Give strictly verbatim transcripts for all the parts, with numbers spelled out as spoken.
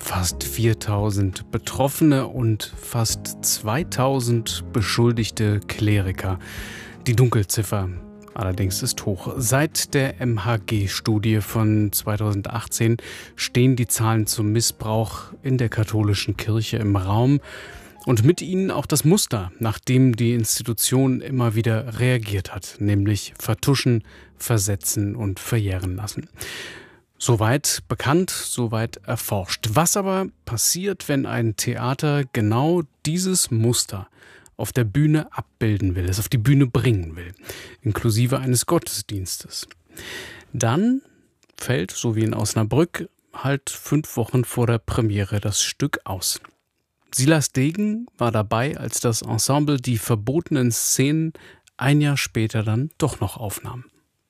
Fast viertausend Betroffene und fast zweitausend beschuldigte Kleriker. Die Dunkelziffer allerdings ist hoch. Seit der M H G-Studie von zweitausendachtzehn stehen die Zahlen zum Missbrauch in der katholischen Kirche im Raum und mit ihnen auch das Muster, nach dem die Institution immer wieder reagiert hat, nämlich vertuschen, versetzen und verjähren lassen. Soweit bekannt, soweit erforscht. Was aber passiert, wenn ein Theater genau dieses Muster auf der Bühne abbilden will, es auf die Bühne bringen will, inklusive eines Gottesdienstes? Dann fällt, so wie in Osnabrück, halt fünf Wochen vor der Premiere das Stück aus. Silas Degen war dabei, als das Ensemble die verbotenen Szenen ein Jahr später dann doch noch aufnahm.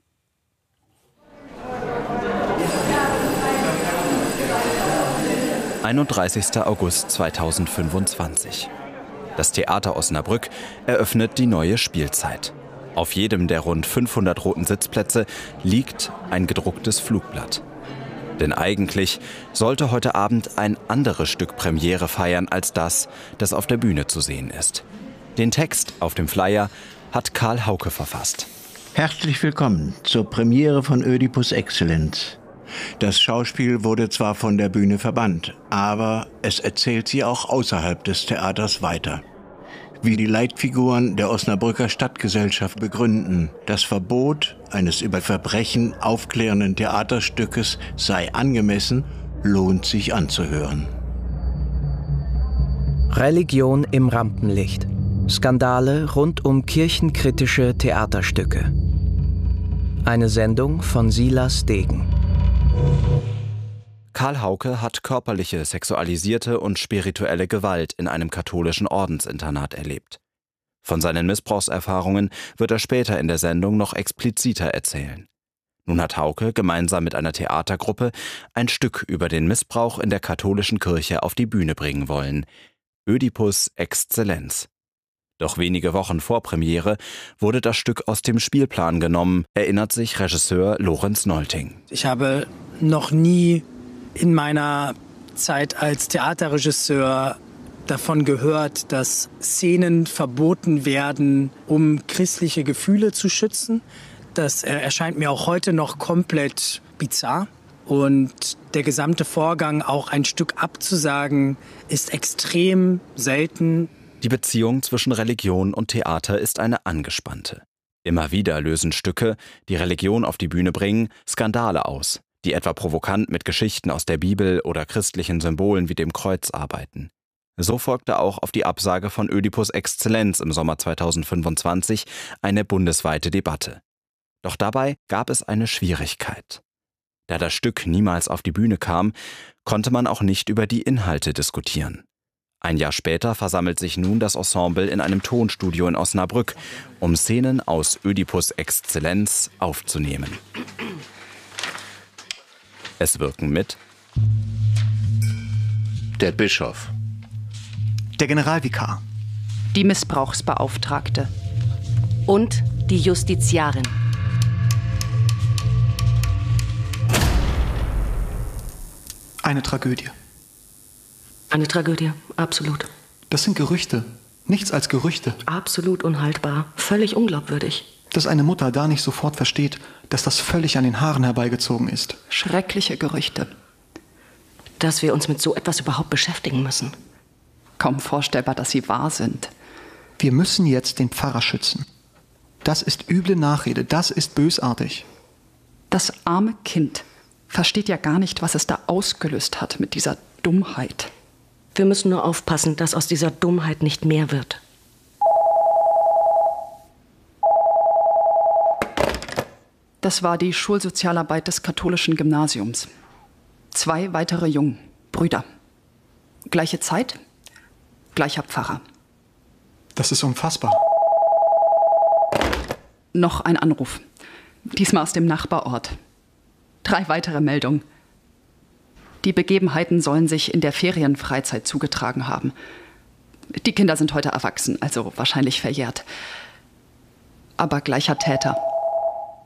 einunddreißigster August zweitausendfünfundzwanzig. Das Theater Osnabrück eröffnet die neue Spielzeit. Auf jedem der rund fünfhundert roten Sitzplätze liegt ein gedrucktes Flugblatt. Denn eigentlich sollte heute Abend ein anderes Stück Premiere feiern als das, das auf der Bühne zu sehen ist. Den Text auf dem Flyer hat Karl Hauke verfasst. Herzlich willkommen zur Premiere von Ödipus Exzellenz. Das Schauspiel wurde zwar von der Bühne verbannt, aber es erzählt sie auch außerhalb des Theaters weiter. Wie die Leitfiguren der Osnabrücker Stadtgesellschaft begründen, das Verbot eines über Verbrechen aufklärenden Theaterstückes sei angemessen, lohnt sich anzuhören. Religion im Rampenlicht. Skandale rund um kirchenkritische Theaterstücke. Eine Sendung von Silas Degen. Karl Hauke hat körperliche, sexualisierte und spirituelle Gewalt in einem katholischen Ordensinternat erlebt. Von seinen Missbrauchserfahrungen wird er später in der Sendung noch expliziter erzählen. Nun hat Hauke gemeinsam mit einer Theatergruppe ein Stück über den Missbrauch in der katholischen Kirche auf die Bühne bringen wollen. Ödipus Exzellenz. Doch wenige Wochen vor Premiere wurde das Stück aus dem Spielplan genommen, erinnert sich Regisseur Lorenz Nolting. Ich habe noch nie in meiner Zeit als Theaterregisseur davon gehört, dass Szenen verboten werden, um christliche Gefühle zu schützen. Das erscheint mir auch heute noch komplett bizarr. Und der gesamte Vorgang, auch ein Stück abzusagen, ist extrem selten. Die Beziehung zwischen Religion und Theater ist eine angespannte. Immer wieder lösen Stücke, die Religion auf die Bühne bringen, Skandale aus, die etwa provokant mit Geschichten aus der Bibel oder christlichen Symbolen wie dem Kreuz arbeiten. So folgte auch auf die Absage von Ödipus Exzellenz im Sommer zweitausendfünfundzwanzig eine bundesweite Debatte. Doch dabei gab es eine Schwierigkeit. Da das Stück niemals auf die Bühne kam, konnte man auch nicht über die Inhalte diskutieren. Ein Jahr später versammelt sich nun das Ensemble in einem Tonstudio in Osnabrück, um Szenen aus Ödipus Exzellenz aufzunehmen. Es wirken mit Der Bischof, der Generalvikar, die Missbrauchsbeauftragte und die Justiziarin. eine Tragödie. Eine Tragödie, absolut. Das sind Gerüchte, nichts als Gerüchte. Absolut unhaltbar, völlig unglaubwürdig. Dass eine Mutter da nicht sofort versteht, dass das völlig an den Haaren herbeigezogen ist. Schreckliche Gerüchte. Dass wir uns mit so etwas überhaupt beschäftigen müssen. Kaum vorstellbar, dass sie wahr sind. Wir müssen jetzt den Pfarrer schützen. Das ist üble Nachrede, das ist bösartig. Das arme Kind versteht ja gar nicht, was es da ausgelöst hat mit dieser Dummheit. Wir müssen nur aufpassen, dass aus dieser Dummheit nicht mehr wird. Das war die Schulsozialarbeit des katholischen Gymnasiums. Zwei weitere Jungen, Brüder. Gleiche Zeit, gleicher Pfarrer. Das ist unfassbar. Noch ein Anruf. Diesmal aus dem Nachbarort. Drei weitere Meldungen. Die Begebenheiten sollen sich in der Ferienfreizeit zugetragen haben. Die Kinder sind heute erwachsen, also wahrscheinlich verjährt. Aber gleicher Täter.